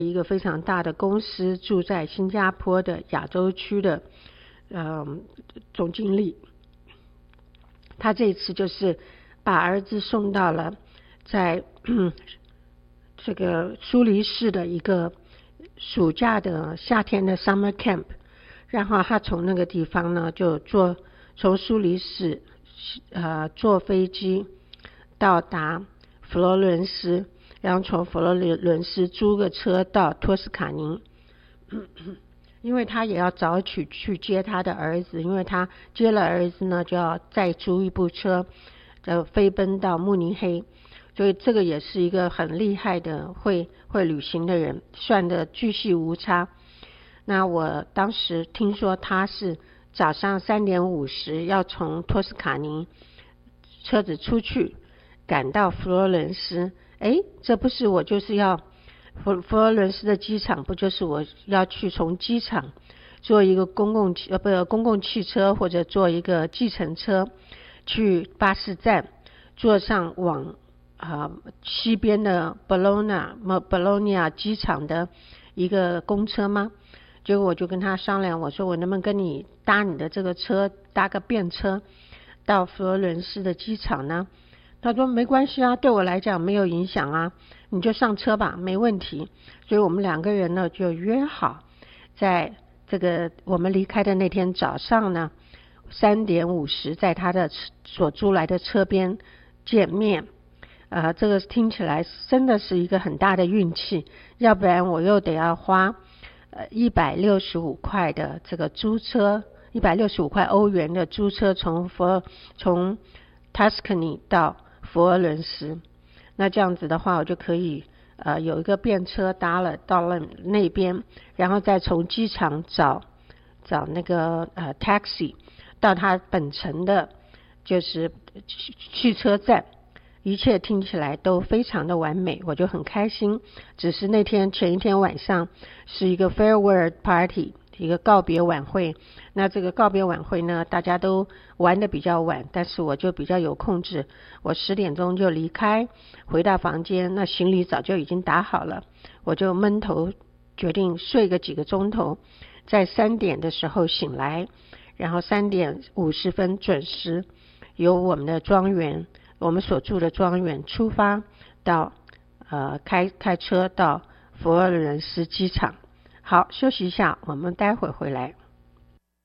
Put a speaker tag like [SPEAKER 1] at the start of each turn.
[SPEAKER 1] 一个非常大的公司住在新加坡的亚洲区的总经理。他这一次就是把儿子送到了在这个苏黎世的一个暑假的夏天的 summer camp， 然后他从那个地方呢就从苏黎世坐飞机到达佛罗伦斯，然后从佛罗伦斯租个车到托斯卡尼，因为他也要早起去接他的儿子，因为他接了儿子呢就要再租一部车飞奔到慕尼黑，所以这个也是一个很厉害的会旅行的人，算得巨细无差。那我当时听说他是早上3点50要从托斯卡尼车子出去赶到佛罗伦斯，这不是我就是要佛罗伦斯的机场，不就是我要去从机场坐一个公共汽车或者坐一个计程车去巴士站，坐上往西边的 Bologna 机场的一个公车吗？结果我就跟他商量，我说我能不能跟你搭你的这个车，搭个便车到佛罗伦斯的机场呢？他说没关系啊，对我来讲没有影响啊，你就上车吧，没问题。所以我们2个人呢就约好，在这个我们离开的那天早上呢3点50在他的所租来的车边见面。这个听起来真的是一个很大的运气，要不然我又得要花165块的这个租车，165块欧元的租车从 Tuscany 到佛罗伦斯。那这样子的话我就可以有一个便车搭了到了那边，然后再从机场找那个taxi 到他本城的就是汽车站。一切听起来都非常的完美，我就很开心。只是前一天晚上是一个 farewell party， 一个告别晚会。那这个告别晚会呢，大家都玩得比较晚，但是我就比较有控制，我10点钟就离开，回到房间，那行李早就已经打好了，我就闷头决定睡个几个钟头，在3点的时候醒来，然后3点50分准时由我们的庄园，我们所住的庄园出发到开车到佛罗伦斯机场。好，休息一下，我们待会回来。